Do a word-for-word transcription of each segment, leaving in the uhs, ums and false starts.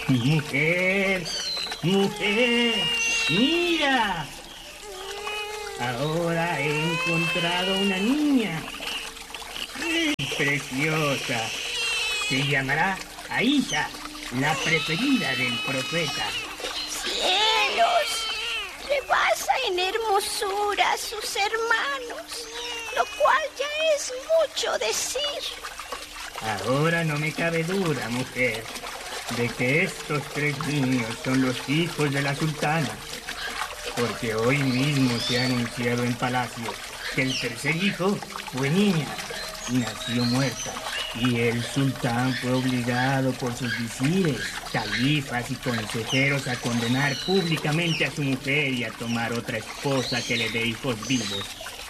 Mujer, mujer, mira. Ahora he encontrado una niña. Preciosa. Se llamará Aisha, la preferida del profeta. ¡Cielos! Rebasa en hermosura a sus hermanos, lo cual ya es mucho decir. Ahora no me cabe duda, mujer, de que estos tres niños son los hijos de la sultana, porque hoy mismo se ha anunciado en palacio que el tercer hijo fue niña y nació muerta, y el sultán fue obligado por sus visires, califas y consejeros a condenar públicamente a su mujer y a tomar otra esposa que le dé hijos vivos.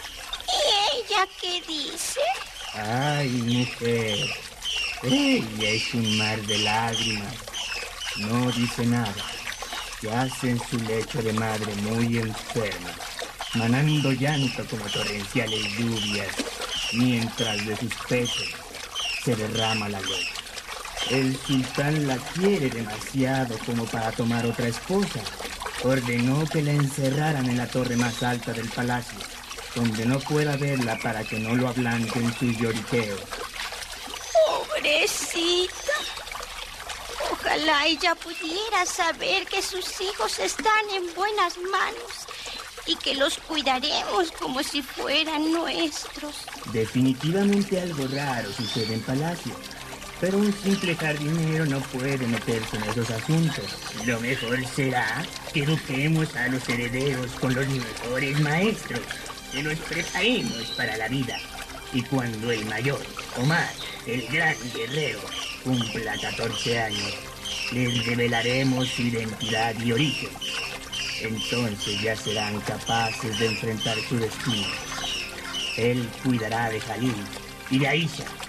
¿Y ella qué dice? Ay, mujer, ella es un mar de lágrimas. No dice nada. Yace en su lecho de madre muy enferma, manando llanto como torrenciales lluvias, mientras de sus pechos se derrama la leche. El sultán la quiere demasiado como para tomar otra esposa. Ordenó que la encerraran en la torre más alta del palacio, donde no pueda verla para que no lo ablanquen sus lloriqueos. Pobrecita. Ojalá ella pudiera saber que sus hijos están en buenas manos y que los cuidaremos como si fueran nuestros. Definitivamente algo raro sucede en palacio, pero un simple jardinero no puede meterse en esos asuntos. Lo mejor será que eduquemos a los herederos con los mejores maestros, que los preparemos para la vida. Y cuando el mayor, Omar, el gran guerrero, cumpla catorce años, les revelaremos su identidad y origen. Entonces ya serán capaces de enfrentar su destino. Él cuidará de Jalil y de Aisha,